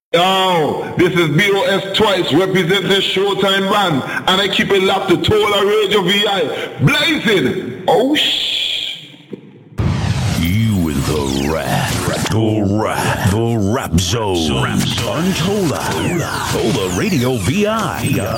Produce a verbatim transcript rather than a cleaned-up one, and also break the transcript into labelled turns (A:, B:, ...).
A: Yo, this is B O S Twice representing Showtime Band, and I keep it locked to Tola Radio V I. Blazing! Oh, shh!
B: You in the rap, the rap, the rap zone. Rap zone. On Tola, Tola Radio V I.